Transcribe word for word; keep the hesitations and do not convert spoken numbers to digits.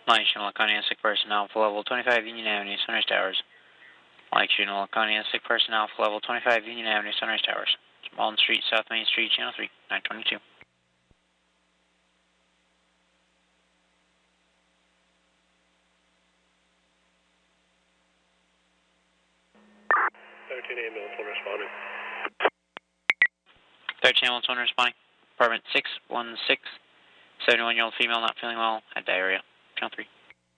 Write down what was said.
Mike Shooting Laconia, sick person, Alpha Level twenty-five Union Avenue, Sunrise Towers. Mike Shooting Laconia, sick person, Alpha Level twenty-five Union Avenue, Sunrise Towers. Malden Street, South Main Street, Channel three, nine twenty-two. thirteen ambulance one responding. thirteen ambulance one responding. Apartment six one six, seventy-one year old female not feeling well, had diarrhea. Channel three.